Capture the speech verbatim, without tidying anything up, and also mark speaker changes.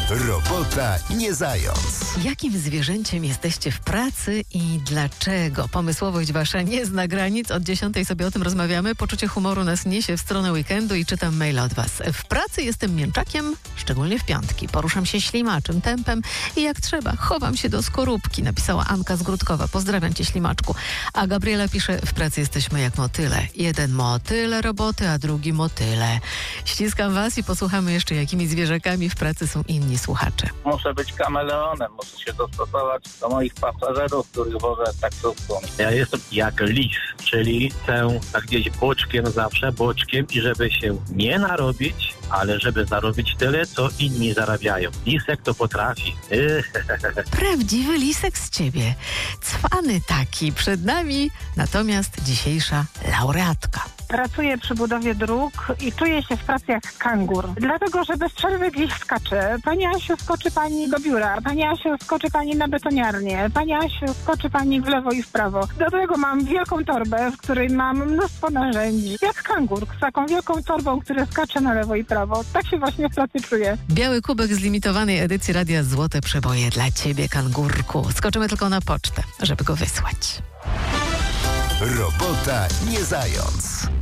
Speaker 1: Robota nie zając.
Speaker 2: Jakim zwierzęciem jesteście w pracy i dlaczego? Pomysłowość wasza nie zna granic. Od dziesiątej sobie o tym rozmawiamy. Poczucie humoru nas niesie w stronę weekendu i czytam maile od was. W pracy jestem mięczakiem, szczególnie w piątki. Poruszam się ślimaczym tempem i jak trzeba, chowam się do skorupki, napisała Anka z Grudkowa. Pozdrawiam cię, ślimaczku. A Gabriela pisze, w pracy jesteśmy jak motyle. Jeden motyle roboty, a drugi motyle. Ściskam was i posłuchamy jeszcze, jakimi zwierzakami w pracy są inni słuchacze.
Speaker 3: Muszę być kameleonem, muszę się dostosować do moich pasażerów, których wożę taksówką.
Speaker 4: Ja jestem jak lis, czyli chcę tak gdzieś boczkiem zawsze, boczkiem i żeby się nie narobić, ale żeby zarobić tyle, co inni zarabiają. Lisek to potrafi.
Speaker 2: Prawdziwy lisek z ciebie. Cwany taki przed nami, natomiast dzisiejsza laureatka.
Speaker 5: Pracuję przy budowie dróg i czuję się w pracy jak kangur. Dlatego, że bez przerwy gdzieś skaczę. Pani Asiu, skoczy pani do biura. Pani Asiu, skoczy pani na betoniarnię. Pani Asiu, skoczy pani w lewo i w prawo. Do tego mam wielką torbę, w której mam mnóstwo narzędzi. Jak kangur, z taką wielką torbą, która skacze na lewo i prawo. Tak się właśnie w pracy czuję.
Speaker 2: Biały kubek z limitowanej edycji Radia Złote Przeboje dla ciebie, kangurku. Skoczymy tylko na pocztę, żeby go wysłać.
Speaker 1: Robota nie zając.